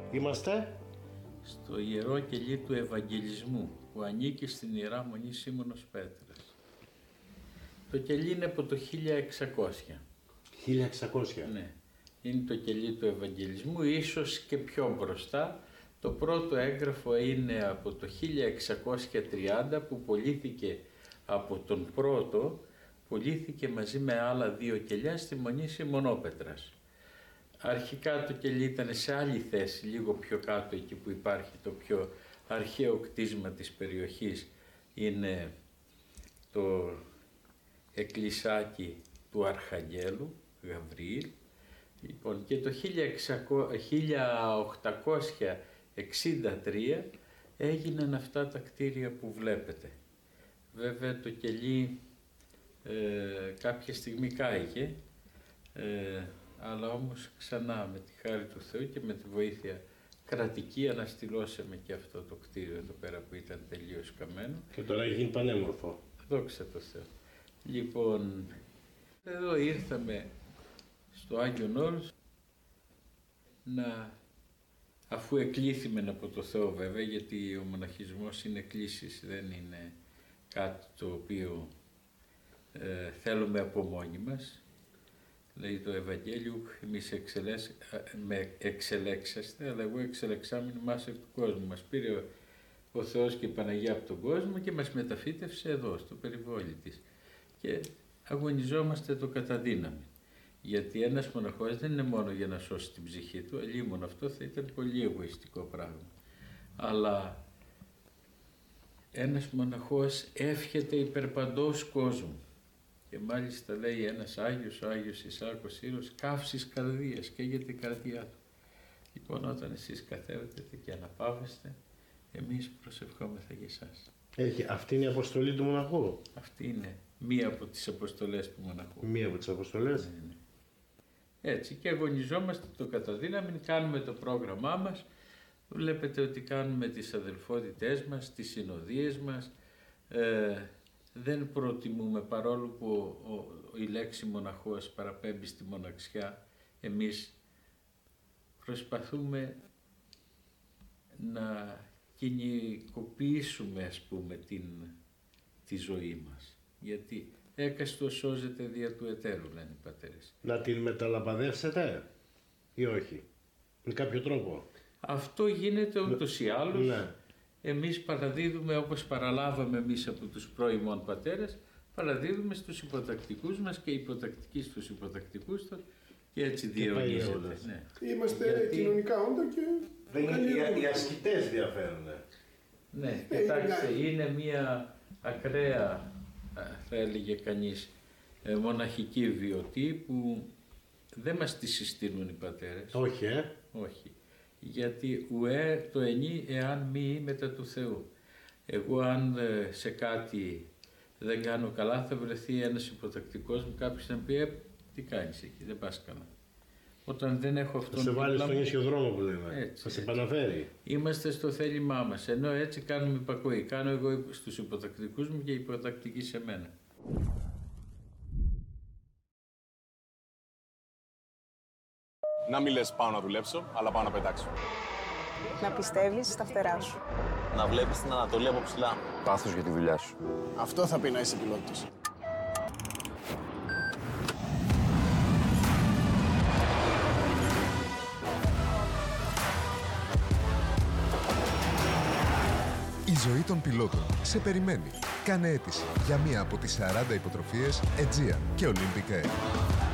Είμαστε στο Ιερό Κελί του Ευαγγελισμού που ανήκει στην Ιερά Μονή Σίμωνος Πέτρας. Το κελί είναι από το 1600. 1600. Ναι, είναι το κελί του Ευαγγελισμού, ίσως και πιο μπροστά. Το πρώτο έγγραφο είναι από το 1630 που πωλήθηκε από τον πρώτο, πωλήθηκε μαζί με άλλα δύο κελιά στη Μονή Σιμωνόπετρας. Αρχικά το κελί ήταν σε άλλη θέση, λίγο πιο κάτω, εκεί που υπάρχει το πιο αρχαίο κτίσμα της περιοχής, είναι το εκκλησάκι του Αρχαγγέλου Γαβριήλ. Λοιπόν, και το 1863 έγιναν αυτά τα κτίρια που βλέπετε. Βέβαια το κελί κάποια στιγμή κάηκε, αλλά όμως ξανά με τη χάρη του Θεού και με τη βοήθεια κρατική αναστηλώσαμε και αυτό το κτίριο εδώ πέρα που ήταν τελείως καμένο. Και τώρα έχει γίνει πανέμορφο. Δόξα τω Θεώ. Λοιπόν, εδώ ήρθαμε στο Άγιον Όρος αφού εκλήθημεν από το Θεό βέβαια, γιατί ο μοναχισμός είναι κλήσεις, δεν είναι κάτι το οποίο θέλουμε από μόνοι μας. Λέει το Ευαγγέλιο, εμείς με εξελέξαστε, αλλά εγώ εξελεξάμην μας εκ του κόσμου. Μας πήρε ο Θεός και η Παναγία από τον κόσμο και μας μεταφύτευσε εδώ, στο περιβόλι της. Και αγωνιζόμαστε το καταδύναμη. Γιατί ένας μοναχός δεν είναι μόνο για να σώσει την ψυχή του, αλλήμον αυτό θα ήταν πολύ εγωιστικό πράγμα. Αλλά ένας μοναχός εύχεται υπερπαντός κόσμου. Και μάλιστα λέει ένας Άγιος, ο Άγιος Ισάκος Σύρος, καύσης καρδίας, καίγεται η καρδιά του. Λοιπόν, όταν εσείς καθέβετε και αναπαύεστε, εμείς προσευχόμεθα για εσάς. Αυτή είναι η αποστολή του μοναχού. Αυτή είναι μία από τις αποστολές του μοναχού. Μία από τις αποστολές. Ναι. Έτσι, και αγωνιζόμαστε το καταδύναμη, κάνουμε το πρόγραμμά μας. Βλέπετε ότι κάνουμε τις αδελφότητές μας, τις συνοδείες μας. Δεν προτιμούμε, παρόλο που η λέξη μοναχός παραπέμπει στη μοναξιά, εμείς προσπαθούμε να κυνηγικοποιήσουμε, ας πούμε, τη ζωή μας. Γιατί έκαστος σώζεται δια του εταίρου, λένε οι πατέρες. Να την μεταλαμπαδεύσετε ή όχι, με κάποιο τρόπο. Αυτό γίνεται ούτως ή άλλως. Ναι. Εμείς παραδίδουμε, όπως παραλάβαμε εμείς από τους πρώιμων πατέρες, παραδίδουμε στους υποτακτικούς μας και οι υποτακτικοί στους υποτακτικούς τους και έτσι διαιωνίζεται. Ναι. Είμαστε κοινωνικά όντα και Οι ασκητές διαφέρουν. Ναι, κοιτάξτε, είναι μια ακραία, θα έλεγε κανείς, μοναχική βιωτή που δεν μας τη συστήνουν οι πατέρες. Όχι, Όχι. Γιατί ουέ το ενή εάν μη μετά του Θεού. Εγώ αν σε κάτι δεν κάνω καλά, θα βρεθεί ένας υποτακτικός μου, κάποιος να πει τι κάνεις εκεί, δεν πας καλά. Όταν δεν έχω αυτόν θα σε βάλει στον ίσιο δρόμο που λέμε, έτσι, θα σε επαναφέρει. Είμαστε στο θέλημά μας, ενώ έτσι κάνουμε υπακοή. Κάνω εγώ στους υποτακτικούς μου και οι υποτακτικοί σε μένα. Να μην λες πάω να δουλέψω, αλλά πάω να πετάξω. Να πιστεύεις στα φτερά σου. Να βλέπεις την Ανατολή από ψηλά. Πάθος για τη δουλειά σου. αυτό θα πει να είσαι πιλότος. Η ζωή των πιλότων σε περιμένει. Κάνε αίτηση για μία από τις 40 υποτροφίες Aegean και Olympic Air.